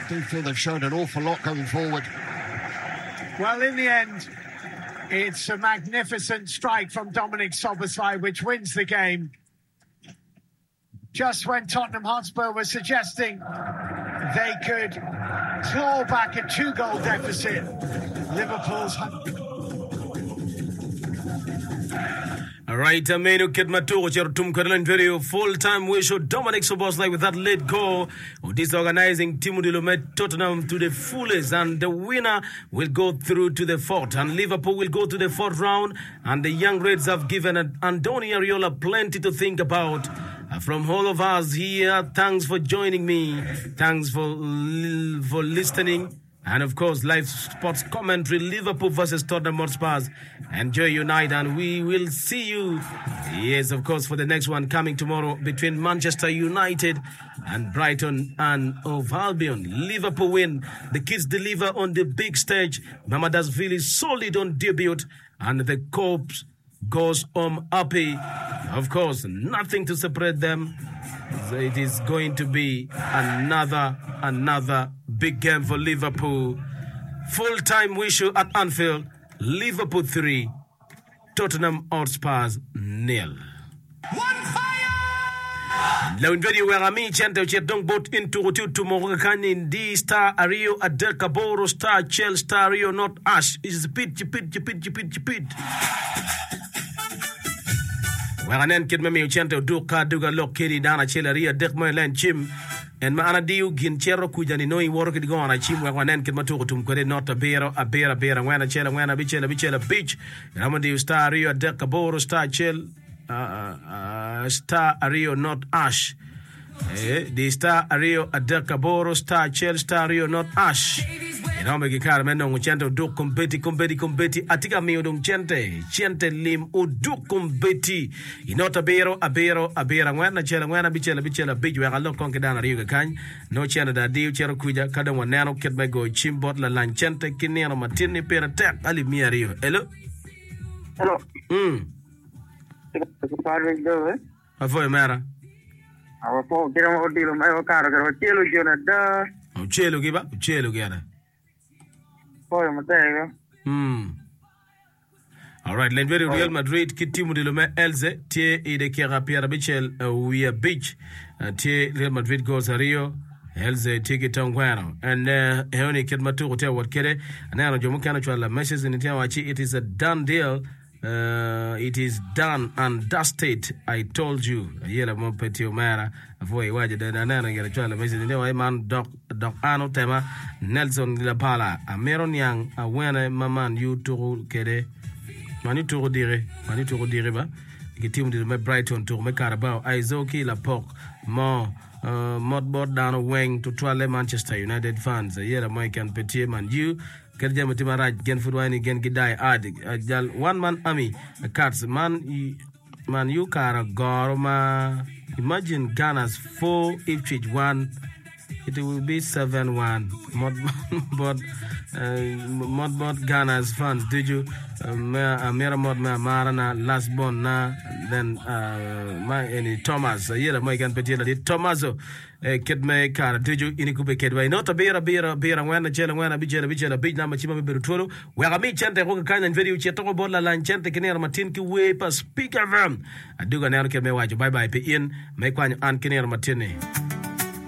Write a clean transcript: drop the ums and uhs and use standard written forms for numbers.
do feel they've shown an awful lot going forward. Well, in the end, it's a magnificent strike from Dominic Szoboszlai, which wins the game. Just when Tottenham Hotspur were suggesting they could claw back a 2-goal deficit, Liverpool's... All right, Amenu Kedmatoro Chertum Kerlan video full-time we show Dominic Szoboszlai with that late goal. Disorganizing Timo Dilomet Tottenham to the fullest, and the winner will go through to the fourth, and Liverpool will go to the fourth round, and the young Reds have given Andoni Iraola plenty to think about. From all of us here, thanks for joining me. Thanks for listening. And of course, live sports commentary, Liverpool versus Tottenham Hotspur. Enjoy your night, and we will see you, yes, of course, for the next one coming tomorrow between Manchester United and Brighton and Hove Albion. Liverpool win. The kids deliver on the big stage. Mamadashvili is solid on debut, and the corps goes home happy. Of course, nothing to separate them. So it is going to be another big game for Liverpool. Full-time whistle at Anfield. Liverpool 3, Tottenham Hotspur 0. Now in video where I'm chante uche dong bot into to Morgan in D star Ario Adelka Boro star Chel star Rio not Ash is pit. Where an end kid me chante duka duga lock kiri dana chelaria dek my land chim. And ma ana diu gin chero kujani no I work it go on a chim where one end kid matuko tum kwere not a bear when a chela when a bichela beach. Ramadi star Rio Adelka Boro star Chel star Ario not Ash. The star Ario Adelka Boro star Chel star Rio not Ash. Inome kikara meno mchente do kumbeti atika mi udum chente lim udu kumbeti inota abera ngwana chela ngwana bichela biju ya lo konke dana Rio kany no chena da diu chero kuja kada wanano ketme go chimbot la lanchente kinero matini pera tek ali mi Rio. Hello. Avoy mera. Awa po kira mo dilo mayo karo karo chelo jona da. Chelo gana. Poyo matego. All right, Lenveri Real Madrid kitimu dilome Elze tie ide kera Pierre Michel we beach tie Real Madrid goes Rio Elze tiki tongwano and heoni kidmatu hotel what kere anano jomukana chwala messages in wachi it is a done deal. It is done and dusted. I told you. Yela mo petio mara avoy waje da nana ngere chwala message ndio ay man doc ano tema Nelson Lapala Ameron yang awena maman you to kede mani to dire ba kitim de me Brighton to me Carabao Aizoki la pok mo modboard down wing to twale Manchester United fans yela mo kan petit man you Kerja Mutimaraj gen Fudwani gen Gidai Jal one man army cards man you kara Gorma. Imagine Ghana's 4 Ipswich 1. It will be 7-1. Modbot Ghana's fans. Did you Mera Mod Marana last born na then my any Thomas yera my can petila di Tomaso kid me car did you in Kupe Kedway not a beer when a chela when a bichela big number chima berutoro where a me chante hoka kind and video cheto bola lan chante kinera matinki we pa speaker them I do ga nero ke me wajo bye pe in me kwan an kinera matine